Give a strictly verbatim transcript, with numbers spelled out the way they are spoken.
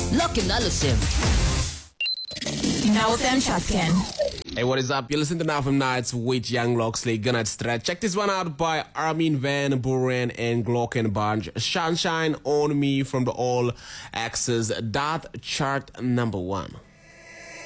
Lock in Allison. Now with them Chatkin. Hey, what is up? You listen to Now From Nights with Young Loxley. Gonna stretch. Check this one out by Armin van Buuren and Glockenbach. Sunshine on Me from the All Access Dot Chart number one.